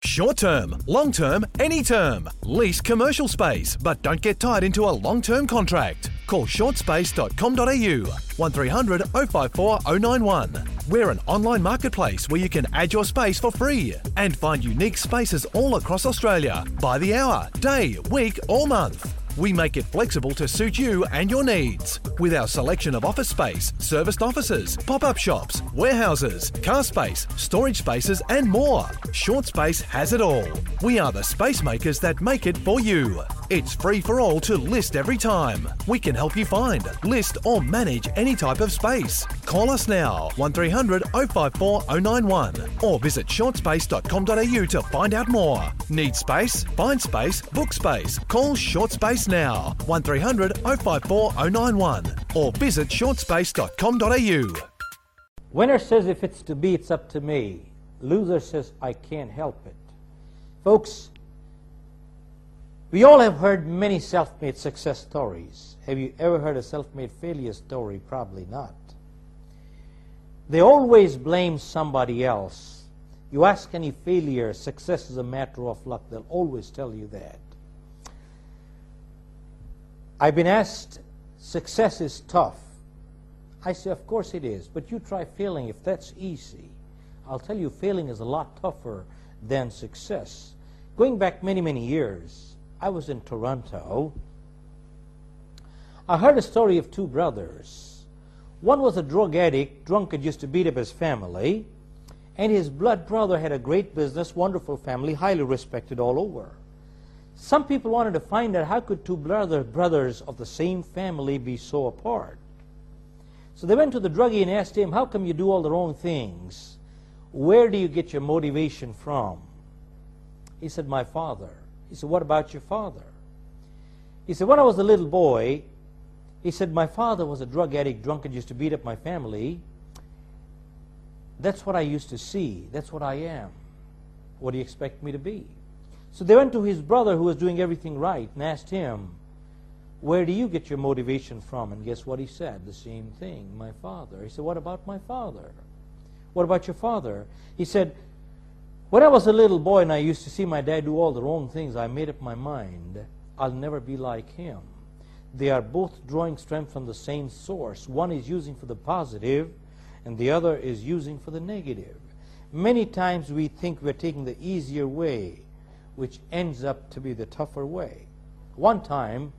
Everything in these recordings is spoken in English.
Short term, long term, any term. Lease commercial space, but don't get tied into a long-term contract. Call shortspace.com.au 1300 054 091. We're an online marketplace where you can add your space for free and find unique spaces all across Australia by the hour, day, week or month. We make it flexible to suit you and your needs. With our selection of office space, serviced offices, pop-up shops, warehouses, car space, storage spaces and more. Short Space has it all. We are the space makers that make it for you. It's free for all to list every time. We can help you find, list or manage any type of space. Call us now, 1300 054 091 or visit shortspace.com.au to find out more. Need space? Find space, book space. Call Short Space now, 1300 054 091 or visit shortspace.com.au. Winner says if it's to be, it's up to me. Loser says I can't help it. Folks, we all have heard many self-made success stories. Have you ever heard a self-made failure story? Probably not. They always blame somebody else. You ask any failure, success is a matter of luck. They'll always tell you that. I've been asked, success is tough. I say, of course it is, but you try failing if that's easy. I'll tell you, failing is a lot tougher than success. Going back many, many years, I was in Toronto. I heard a story of two brothers. One was a drug addict, drunkard, used to beat up his family, and his blood brother had a great business, wonderful family, highly respected all over. Some people wanted to find out how could two brothers of the same family be so apart. So they went to the druggie and asked him, how come you do all the wrong things? Where do you get your motivation from? He said, my father. He said, what about your father? He said, when I was a little boy, he said, my father was a drug addict, drunkard, used to beat up my family. That's what I used to see. That's what I am. What do you expect me to be? So they went to his brother who was doing everything right and asked him, where do you get your motivation from? And guess what he said? The same thing, my father. He said, what about my father? What about your father? He said, when I was a little boy and I used to see my dad do all the wrong things, I made up my mind, I'll never be like him. They are both drawing strength from the same source. One is using for the positive, and the other is using for the negative. Many times we think we're taking the easier way, which ends up to be the tougher way. One time,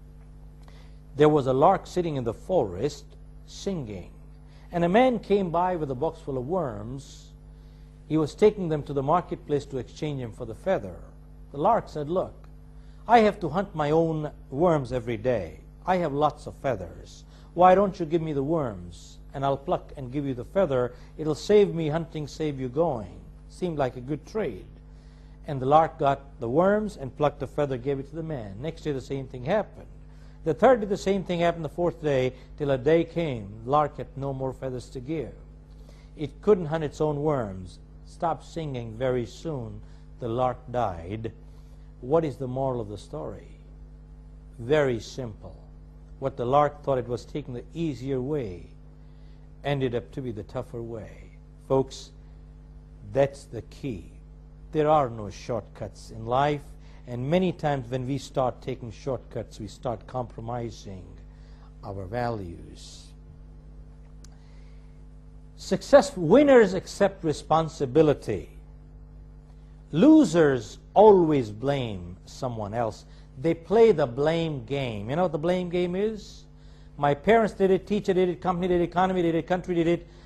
there was a lark sitting in the forest singing, and a man came by with a box full of worms. He was taking them to the marketplace to exchange them for the feather. The lark said, look, I have to hunt my own worms every day. I have lots of feathers. Why don't you give me the worms, and I'll pluck and give you the feather. It'll save me hunting, save you going. Seemed like a good trade. And the lark got the worms and plucked the feather, gave it to the man. Next day the same thing happened. The third day the same thing happened. The fourth day, till a day came, the lark had no more feathers to give. It couldn't hunt its own worms. Stopped singing very soon. The lark died. What is the moral of the story? Very simple. What the lark thought it was taking the easier way ended up to be the tougher way. Folks, that's the key. There are no shortcuts in life, and many times when we start taking shortcuts, we start compromising our values. Successful winners accept responsibility. Losers always blame someone else. They play the blame game. You know what the blame game is? My parents did it, teacher did it, company did it, economy did it, country did it.